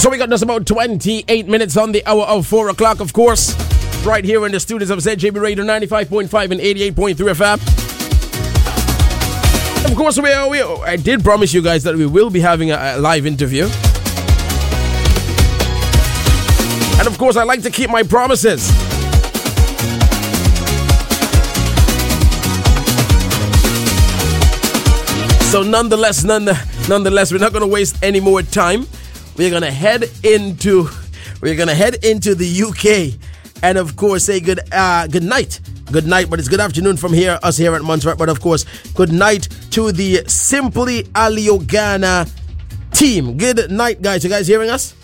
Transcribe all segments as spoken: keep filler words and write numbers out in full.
So we got just about twenty-eight minutes on the hour of four o'clock, of course, right here in the studios of Z J B Radio ninety-five point five and eighty-eight point three F M. Of course, we, we I did promise you guys that we will be having a, a live interview. And of course, I like to keep my promises. So nonetheless, none, nonetheless, we're not going to waste any more time. We're going to head into we're going to head into the U K and of course say good uh, good night. Good night, but it's good afternoon from here, us here at Montserrat. But of course, good night to the Simply Aliogana team. Good night, guys. You guys hearing us?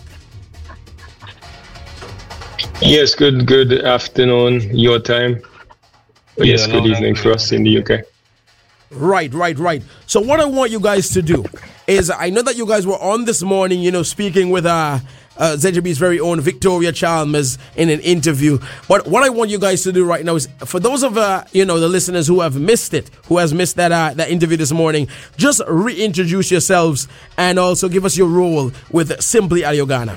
Yes, good good afternoon, your time. Yes, yeah, good no, evening no, for us in the U K. Right, right, right. So what I want you guys to do is, I know that you guys were on this morning, you know, speaking with uh, uh, Z J B's very own Victoria Chalmers in an interview. But what I want you guys to do right now is, for those of, uh, you know, the listeners who have missed it, who has missed that uh, that interview this morning, just reintroduce yourselves and also give us your role with Simply Aliogana.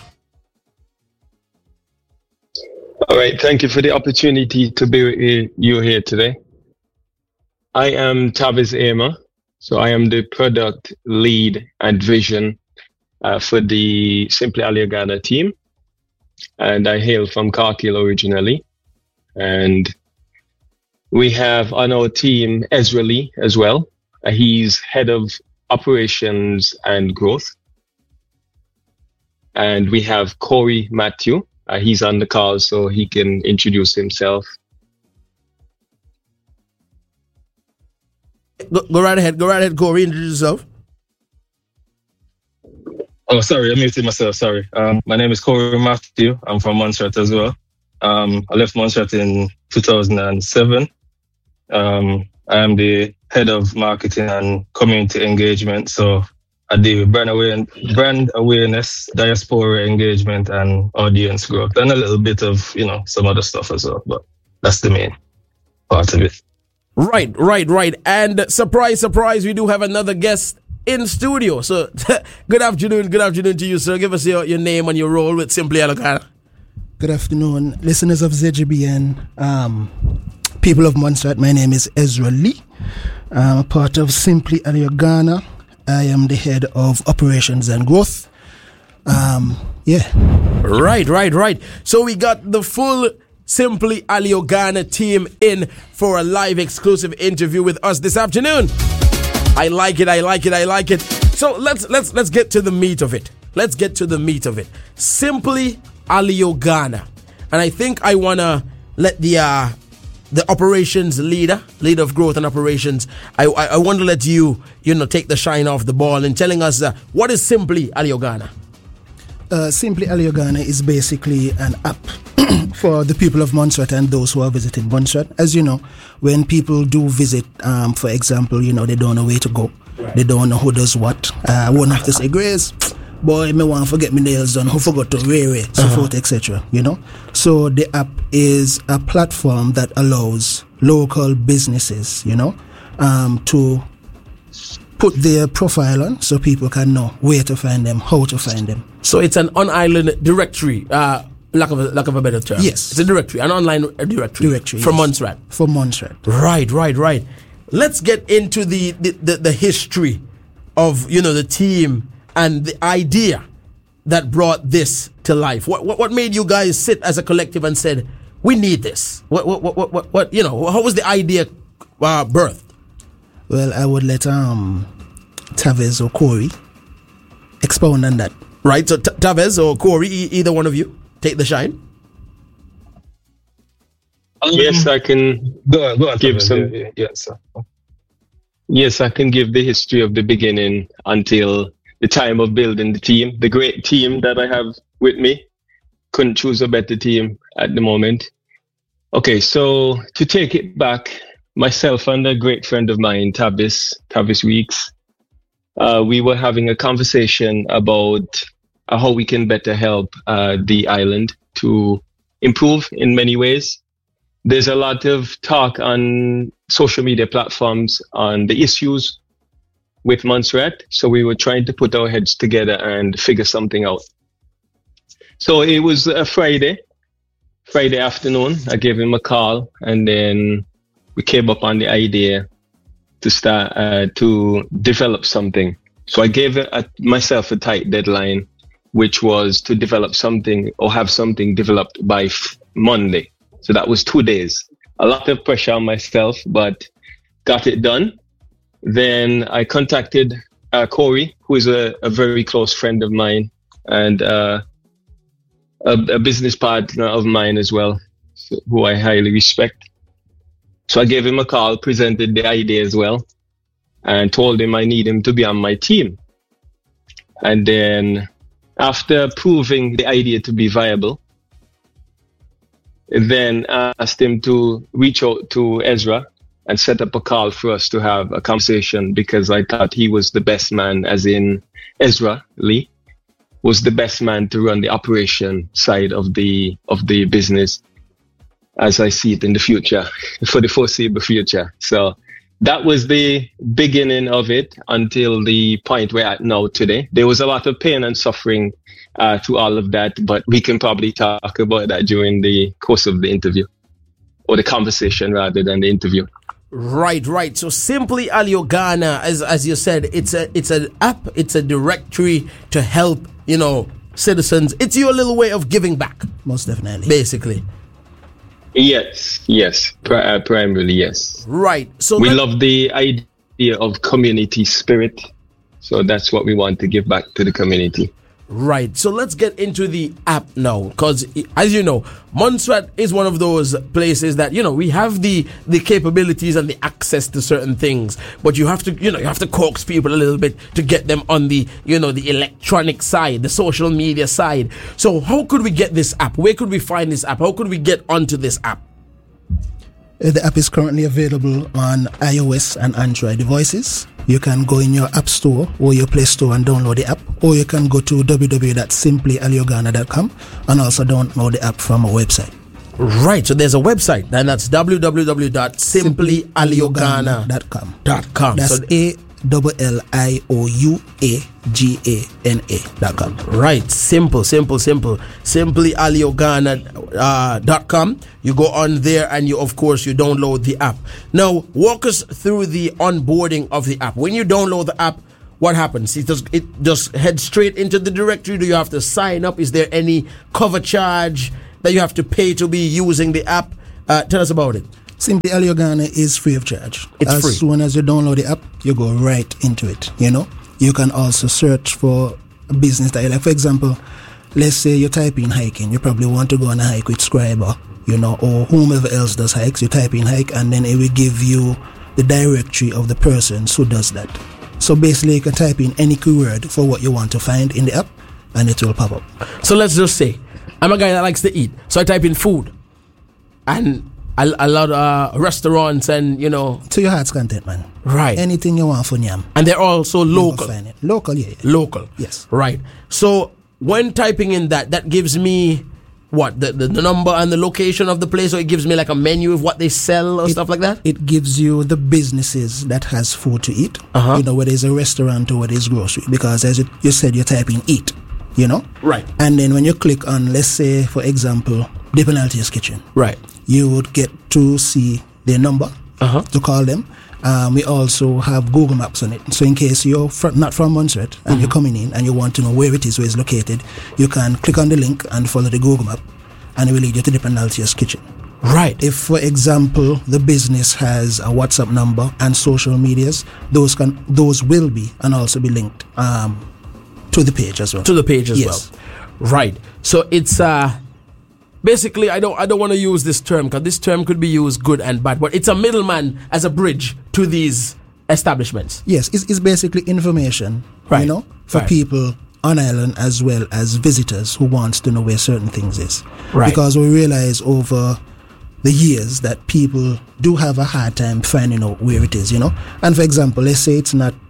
All right, thank you for the opportunity to be with you here today. I am Tavis Amer, so I am the product lead and vision uh, for the Simply Aliogana team, and I hail from Cargill originally. And we have on our team Ezra Lee as well. Uh, he's head of operations and growth. And we have Corey Matthew. Uh, he's on the call, so he can introduce himself. Go, go right ahead. Go right ahead, Corey. Introduce yourself. Oh, sorry. I muted myself. Sorry. Um, my name is Corey Matthew. I'm from Montserrat as well. Um, I left Montserrat in two thousand seven. Um, I am the head of marketing and community engagement. So I deal with brand awareness, brand awareness, diaspora engagement, and audience growth, and a little bit of, you know, some other stuff as well. But that's the main part of it. Right, right, right. And surprise, surprise, we do have another guest in studio. So good afternoon, good afternoon to you, sir. Give us your, your name and your role with Simply Aliogana. Good afternoon, listeners of Z J B N, um, people of Montserrat. My name is Ezra Lee. I'm a part of Simply Aliogana. I am the head of operations and growth. Um, yeah. Right, right, right. So we got the full Simply Aliogana team in for a live exclusive interview with us this afternoon. I like it, I like it, I like it. So let's let's let's get to the meat of it. Let's get to the meat of it. Simply Aliogana. And I think I wanna let the uh the operations leader, leader of growth and operations, I I, I want to let you, you know, take the shine off the ball and telling us uh, what is Simply Aliogana. Uh, Simply Aliogana is basically an app for the people of Montserrat and those who are visiting Montserrat. As you know, when people do visit, um, for example, you know, they don't know where to go. Right. They don't know who does what. Uh, I won't have to say, Grace, boy, me want to forget my nails done, who forgot to wear it, so uh-huh. forth, et cetera. You know? So the app is a platform that allows local businesses, you know, um, to put their profile on so people can know where to find them, how to find them. So it's an on-island directory, uh, lack of a, lack of a better term. Yes. It's a directory, an online directory. Directory, For yes. Montserrat. For Montserrat. Right, right, right. Let's get into the, the, the, the history of, you know, the team and the idea that brought this to life. What what, what made you guys sit as a collective and said, we need this? What, what, what, what, what, what you know, how was the idea uh, birthed? Well, I would let um, Tavez or Corey expound on that. Right, so T- Tavez or Corey, e- either one of you, take the shine. Um, yes, I can go on, go on, give Tavez. some. Yeah, yeah, yeah, so. Yes, I can give the history of the beginning until the time of building the team, the great team that I have with me. Couldn't choose a better team at the moment. Okay, so to take it back, myself and a great friend of mine, Tavis, Tavis Weeks, uh, we were having a conversation about uh, how we can better help uh, the island to improve in many ways. There's a lot of talk on social media platforms on the issues with Montserrat, so we were trying to put our heads together and figure something out. So it was a Friday, Friday afternoon. I gave him a call, and then we came up on the idea to start uh, to develop something. So I gave a, myself a tight deadline, which was to develop something or have something developed by f- Monday. So that was two days. A lot of pressure on myself, but got it done. Then I contacted uh, Corey, who is a, a very close friend of mine and uh, a, a business partner of mine as well, so, who I highly respect. So I gave him a call, presented the idea as well, and told him I need him to be on my team. And then after proving the idea to be viable, then asked him to reach out to Ezra and set up a call for us to have a conversation, because I thought he was the best man, as in Ezra Lee was the best man to run the operation side of the of the business as I see it in the future, for the foreseeable future. So that was the beginning of it until the point we're at now today. There was a lot of pain and suffering uh, to all of that, but we can probably talk about that during the course of the interview, or the conversation rather than the interview. Right, right. So Simply Aliogana, as as you said, it's a it's an app, it's a directory to help, you know, citizens. It's your little way of giving back. Most definitely. Basically. Yes, yes, pri- uh, primarily yes. Right. So we that- love the idea of community spirit, so that's what we want to give back to the community. Right. So let's get into the app now, because as you know, Montserrat is one of those places that, you know, we have the the capabilities and the access to certain things, but you have to, you know, you have to coax people a little bit to get them on the, you know, the electronic side, the social media side. So how could we get this app? Where could we find this app? How could we get onto this app? The app is currently available on iOS and Android devices. You can go in your App Store or your Play Store and download the app, or you can go to w w w dot simply aliogana dot com and also download the app from our website. Right, so there's a website, and that's w w w dot simply aliogana dot com. That's so, A L L I O U A G A N A dot com. Right, simple, simple, simple. simply aliogana dot com. You go on there and you, of course, you download the app. Now, walk us through the onboarding of the app. When you download the app, what happens? It just, it just heads straight into the directory? Do you have to sign up? Is there any cover charge that you have to pay to be using the app? Uh, tell us about it. Simply Aliogana is free of charge. It's as free. As soon as you download the app, you go right into it, you know. You can also search for a business that you like. For example, let's say you type in hiking. You probably want to go on a hike with Scriber, you know, or whomever else does hikes. You type in hike, and then it will give you the directory of the persons who does that. So basically, you can type in any keyword for what you want to find in the app, and it will pop up. So let's just say, I'm a guy that likes to eat. So I type in food, and a, a lot of uh, restaurants and, you know. To your heart's content, man. Right. Anything you want for Nyam. And they're also local. Find it. Local, yeah, yeah. Local. Yes. Right. So when typing in that, that gives me what? The, the, the number and the location of the place, or it gives me like a menu of what they sell or it, stuff like that? It gives you the businesses that has food to eat. Uh-huh. You know, whether it's a restaurant or whether it's grocery. Because as you, you said, you type in eat, you know? Right. And then when you click on, let's say, for example, the Penalty's Kitchen. Right. You would get to see their number uh-huh. to call them. Um, we also have Google Maps on it. So in case you're fr- not from Montserrat and mm-hmm. you're coming in and you want to know where it is, where it's located, you can click on the link and follow the Google Map, and it will lead you to the Penalty's Kitchen. Right. If, for example, the business has a WhatsApp number and social medias, those can those will be and also be linked um, to the page as well. To the page as yes. well. Right. So it's uh basically, I don't I don't want to use this term, because this term could be used good and bad, but it's a middleman as a bridge to these establishments. Yes, it's, it's basically information, right. you know, for right. people on island as well as visitors who wants to know where certain things is. Right. Because we realize over the years that people do have a hard time finding out where it is, you know. And for example, let's say it's not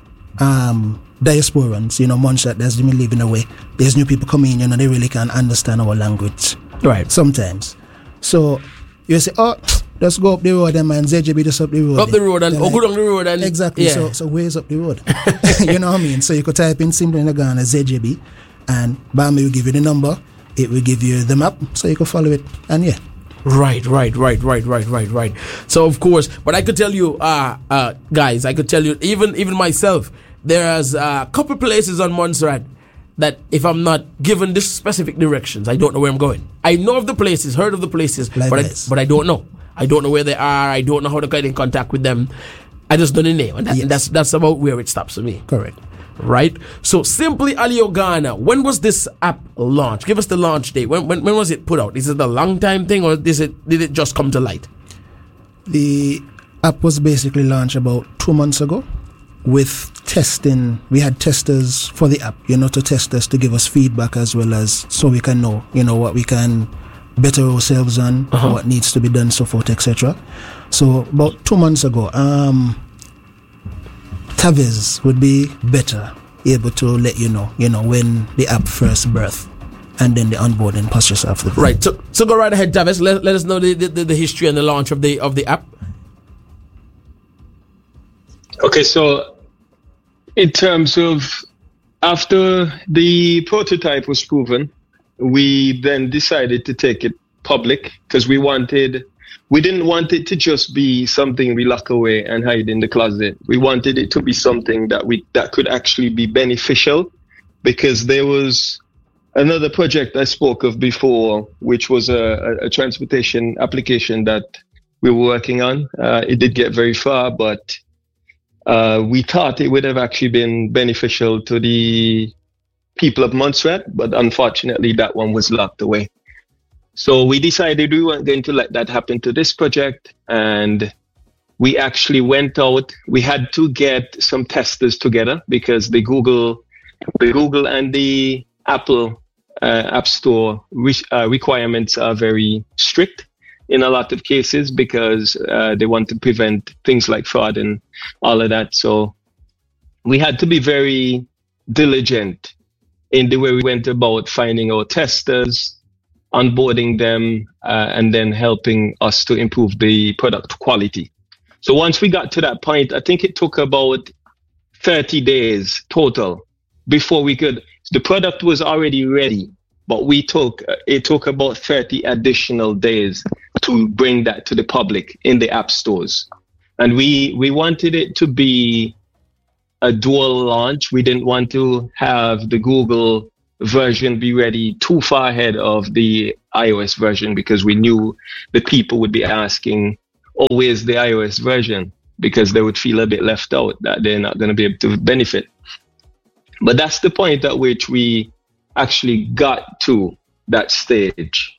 um, diasporans, you know, Montserrat, that's them living away. There's new people coming in, you know, they really can't understand our language. Right. Sometimes. So you say, oh, let's go up the road and man, Z J B just up the road. Up the road and then, oh, like, go down the road and exactly. Yeah. So so where's up the road? You know what I mean? So you could type in Simply Aliogana Z J B, and bam, will give you the number, it will give you the map so you can follow it. And yeah. Right, right, right, right, right, right, right. So of course, but I could tell you, uh, uh, guys, I could tell you, even even myself, there's a couple places on Montserrat that if I'm not given this specific directions, I don't know where I'm going. I know of the places, heard of the places, but I, but I don't know. I don't know where they are. I don't know how to get in contact with them. I just know the name, and, that, yes. and that's that's about where it stops for me. Correct. Right. So Simply Aliogana, when was this app launched? Give us the launch date. When when, when was it put out? Is it a long time thing, or is it did it just come to light? The app was basically launched about two months ago. With testing, we had testers for the app, you know, to test us, to give us feedback as well as so we can know, you know, what we can better ourselves on, uh-huh. what needs to be done, so forth, et cetera. So about two months ago, um, Taviz would be better able to let you know, you know, when the app first birth and then the onboarding process after. Right. So, so go right ahead, Taviz. Let, let us know the, the the history and the launch of the of the app. Okay, so in terms of after the prototype was proven, we then decided to take it public because we wanted, we didn't want it to just be something we lock away and hide in the closet. We wanted it to be something that we that could actually be beneficial, because there was another project I spoke of before, which was a, a transportation application that we were working on. Uh, it did get very far, but Uh, we thought it would have actually been beneficial to the people of Montserrat, but unfortunately that one was locked away. So we decided we weren't going to let that happen to this project, and we actually went out. We had to get some testers together because the Google, the Google and the Apple uh, App Store re- uh, requirements are very strict in a lot of cases, because uh, they want to prevent things like fraud and all of that. So we had to be very diligent in the way we went about finding our testers, onboarding them, uh, and then helping us to improve the product quality. So once we got to that point, I think it took about thirty days total before we could, the product was already ready, but we took, it took about thirty additional days to bring that to the public in the app stores. And we, we wanted it to be a dual launch. We didn't want to have the Google version be ready too far ahead of the iOS version, because we knew the people would be asking, oh, where's the iOS version? Because they would feel a bit left out, that they're not going to be able to benefit. But that's the point at which we actually got to that stage.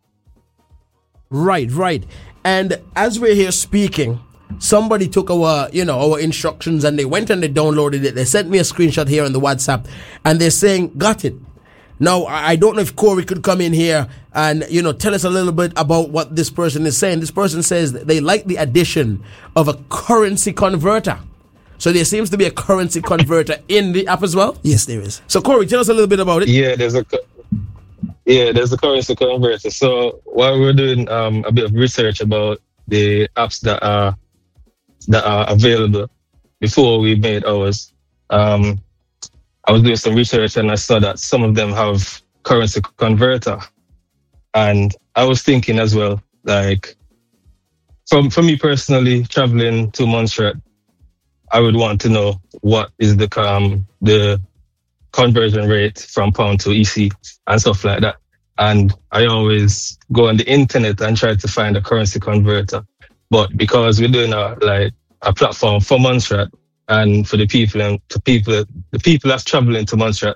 Right, right. And as we're here speaking, somebody took our, you know, our instructions and they went and they downloaded it. They sent me a screenshot here on the WhatsApp and they're saying, got it. Now, I don't know if Corey could come in here and, you know, tell us a little bit about what this person is saying. This person says that they like the addition of a currency converter. So there seems to be a currency converter in the app as well? Yes, there is. So, Corey, tell us a little bit about it. Yeah, there's a... Yeah, there's a currency converter. So while we're doing um, a bit of research about the apps that are that are available before we made ours, um, I was doing some research and I saw that some of them have currency converter. And I was thinking as well, like, from for me personally, traveling to Montserrat, I would want to know what is the um the conversion rate from pound to E C and stuff like that. And I always go on the internet and try to find a currency converter. But because we're doing a like a platform for Montserrat and for the people and to people the people that's traveling to Montserrat,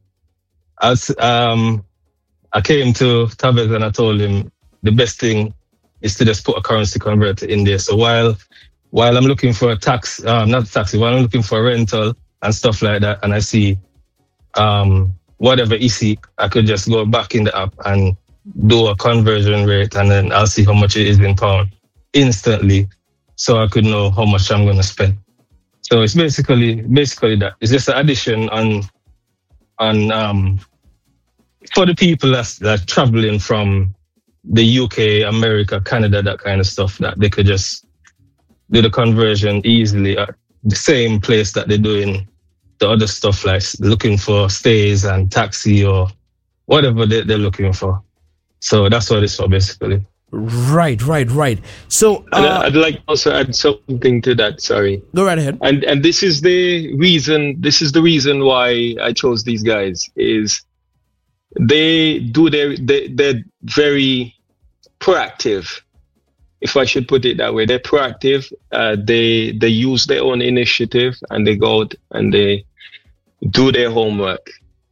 as um I came to Taviz and I told him the best thing is to just put a currency converter in there. So while while I'm looking for a tax, um, not a taxi, while I'm looking for a rental and stuff like that, and I see um, whatever E C, I could just go back in the app and do a conversion rate, and then I'll see how much it is in pound instantly, so I could know how much I'm going to spend. So it's basically basically that. It's just an addition on on um, for the people that's that traveling from the U K, America, Canada, that kind of stuff, that they could just do the conversion easily at the same place that they're doing the other stuff, like looking for stays and taxi or whatever they, they're looking for. So that's what it's for, basically. Right, right, right. So uh, I'd, I'd like also add something to that. Sorry. Go right ahead. And and this is the reason. This is the reason why I chose these guys. Is they do their they they're very proactive, if I should put it that way. They're proactive. Uh, they they use their own initiative and they go out and they do their homework.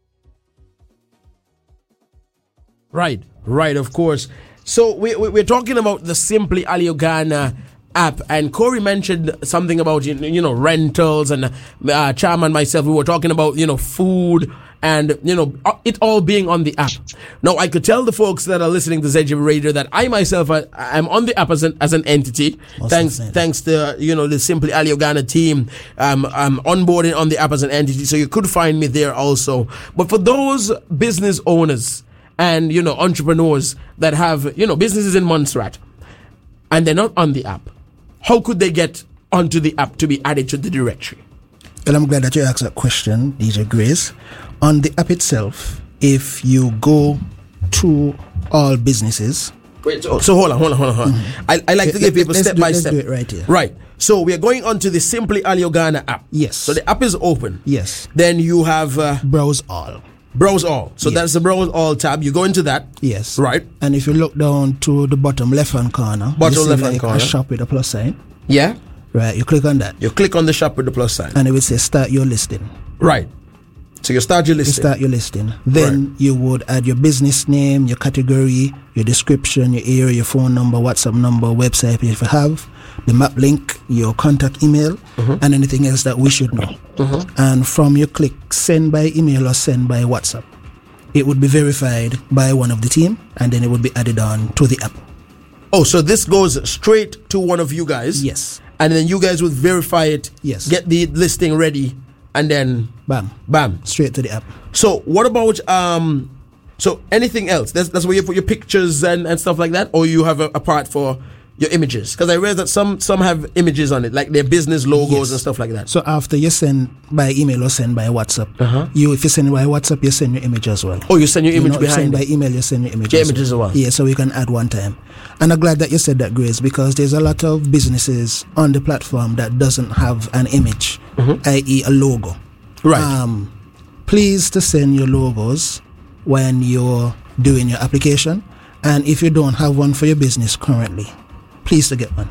Right, right. Of course. So we, we, we're talking about the Simply Aliogana app, and Corey mentioned something about, you know, rentals, and uh, Cham and myself, we were talking about, you know, food and, you know, it all being on the app. Now, I could tell the folks that are listening to Z J B Radio that I myself, I, I'm on the app as an, as an entity. Most thanks thanks to, you know, the Simply Aliogana team. Um, I'm onboarding on the app as an entity, so you could find me there also. But for those business owners and, you know, entrepreneurs that have, you know, businesses in Montserrat and they're not on the app, how could they get onto the app to be added to the directory? Well, I'm glad that you asked that question, D J Grace. On the app itself, if you go to all businesses... Wait, so, so hold on, hold on, hold on. Hold on. Mm-hmm. I, I like to give people let's step do, by let's step. Do it right here. Right. So we are going on to the Simply Aliogana app. Yes. So the app is open. Yes. Then you have... Uh, browse all. Browse all. So yes. that's the browse all tab. You go into that. Yes. Right. And if you look down to the bottom left-hand corner, bottom you see left-hand like corner, a shop with a plus sign. Yeah. Right. You click on that. You click on the shop with the plus sign. And it will say start your listing. Right. So you start your listing. You start your listing. Then right. you would add your business name, your category, your description, your area, your phone number, WhatsApp number, website if you have, the map link, your contact email, mm-hmm. and anything else that we should know. Mm-hmm. And from your click send by email or send by WhatsApp, it would be verified by one of the team, and then it would be added on to the app. Oh, so this goes straight to one of you guys? Yes. And then you guys would verify it, yes. get the listing ready, and then bam, bam, straight to the app. So what about um? So anything else? That's that's where you put your pictures and, and stuff like that, or you have a, a part for your images? Because I read that some some have images on it, like their business logos yes. and stuff like that. So after you send by email or send by WhatsApp, uh-huh. you if you send by WhatsApp, you send your image as well. Oh, you send your image you know, behind. If you send it. by email, you send your image. Your as images well. as well. Yeah, so we can add one time. And I'm glad that you said that, Grace, because there's a lot of businesses on the platform that doesn't have an image, mm-hmm. that is a logo. Right. Um, please to send your logos when you're doing your application, and if you don't have one for your business currently, please to get one.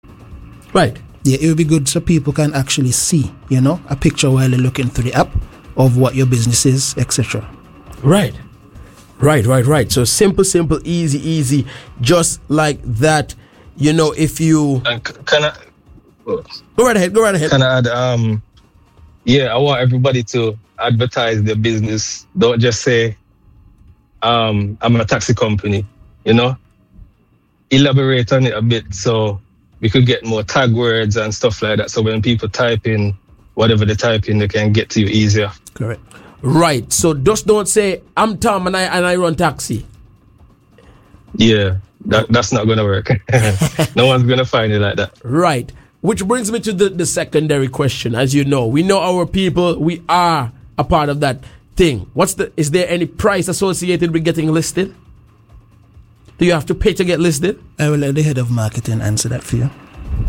Right. Yeah, it would be good so people can actually see, you know, a picture while they're looking through the app of what your business is, et cetera. Right. Right, right, right. So simple, simple, easy, easy, just like that. You know, if you and can I go right ahead, go right ahead. Can I add? Um, yeah, I want everybody to advertise their business. Don't just say, um, "I'm a taxi company." You know, elaborate on it a bit so we could get more tag words and stuff like that. So when people type in whatever they type in, they can get to you easier. Correct. Right. So just don't say, I'm Tom and I and I run taxi. Yeah, that, that's not going to work. No one's going to find it like that. Right. Which brings me to the, the secondary question. As you know, we know our people, we are a part of that thing. What's the, is there any price associated with getting listed? Do you have to pay to get listed? I will let the head of marketing answer that for you.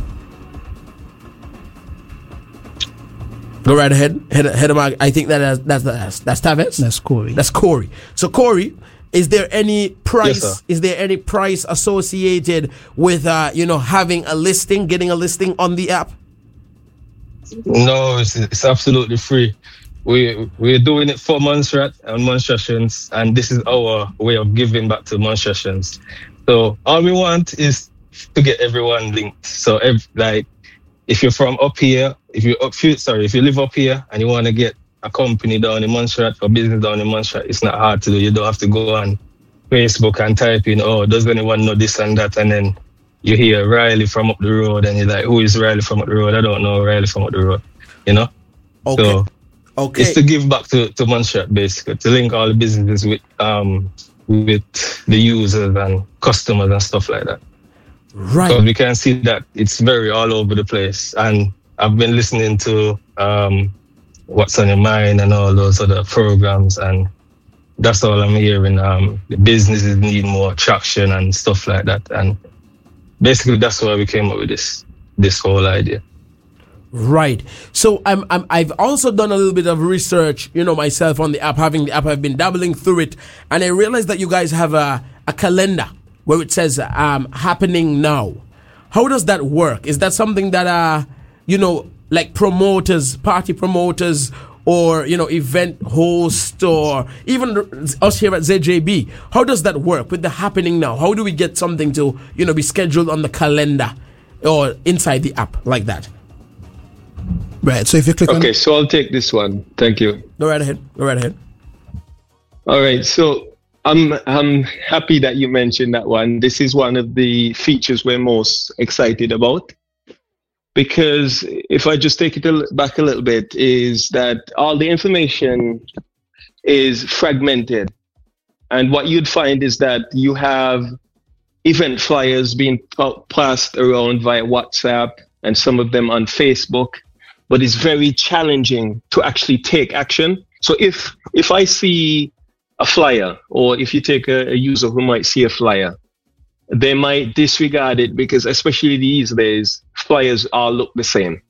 Go right ahead. Head, head of marketing. I think that is, that's that's that's Tavis. That's Corey. That's Corey. So Corey, is there any price? Yes, is there any price associated with uh, you know, having a listing, getting a listing on the app? No, it's, it's absolutely free. We we're doing it for Montserrat and Montserratians, and this is our way of giving back to Montserratians. So all we want is to get everyone linked. So every, like, if you're from up here, if you up sorry, if you live up here and you want to get a company down in Montserrat or business down in Montserrat, it's not hard to do. You don't have to go on Facebook and type in, oh, does anyone know this and that, and then you hear Riley from up the road, and you're like, who is Riley from up the road? I don't know Riley from up the road. You know? Okay. So, okay. It's to give back to, to Montserrat, basically, to link all the businesses with um with the users and customers and stuff like that. Right. Because we can see that it's very all over the place. And I've been listening to um What's on Your Mind and all those other programs, and that's all I'm hearing. Um, the businesses need more traction and stuff like that. And basically, that's why we came up with this this whole idea. Right. So I'm, I'm I've also done a little bit of research, you know, myself on the app, having the app. I've been dabbling through it, and I realized that you guys have a, a calendar where it says um, happening now. How does that work? Is that something that uh you know, like promoters, party promoters, or, you know, event host, or even us here at Z J B, how does that work with the happening now? How do we get something to, you know, be scheduled on the calendar or inside the app like that? Right. So if you click okay, on... Okay, so I'll take this one. Thank you. Go right ahead. Go right ahead. All right. So I'm I'm happy that you mentioned that one. This is one of the features we're most excited about, because if I just take it a, back a little bit, is that all the information is fragmented. And what you'd find is that you have event flyers being passed around via WhatsApp and some of them on Facebook, but it's very challenging to actually take action. So if if I see a flyer, or if you take a, a user who might see a flyer, they might disregard it, because especially these days, flyers all look the same.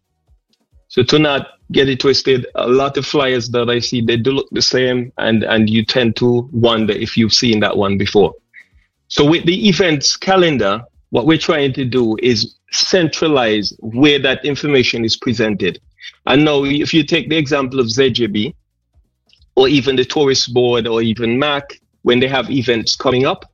So to not get it twisted, a lot of flyers that I see, they do look the same, and, and you tend to wonder if you've seen that one before. So with the events calendar, what we're trying to do is centralize where that information is presented. And now, if you take the example of Z J B, or even the Tourist Board, or even M A C, when they have events coming up,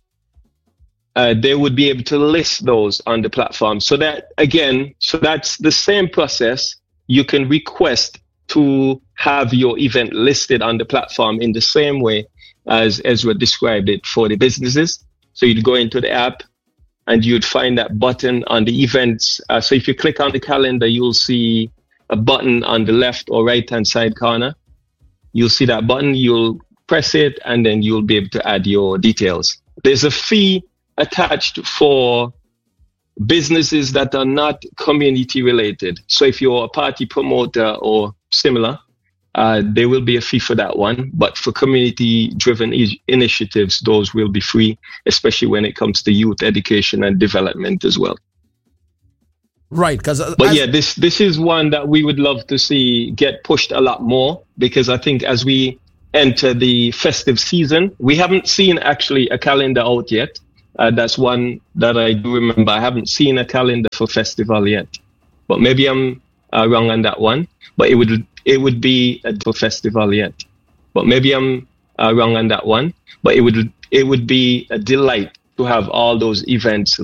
uh, they would be able to list those on the platform. So that, again, so that's the same process. You can request to have your event listed on the platform in the same way as Ezra described it for the businesses. So you'd go into the app and you'd find that button on the events. Uh, so if you click on the calendar, you'll see a button on the left or right-hand side corner. You'll see that button, you'll press it, and then you'll be able to add your details. There's a fee attached for businesses that are not community related. So if you're a party promoter or similar, uh, there will be a fee for that one. But for community driven I- initiatives, those will be free, especially when it comes to youth education and development as well. Right, because uh, but yeah, this this is one that we would love to see get pushed a lot more, because I think as we enter the festive season, we haven't seen actually a calendar out yet. Uh, that's one that I do remember. I haven't seen a calendar for festival yet, but maybe I'm uh, wrong on that one. But it would it would be a for festival yet, but maybe I'm uh, wrong on that one. But it would it would be a delight to have all those events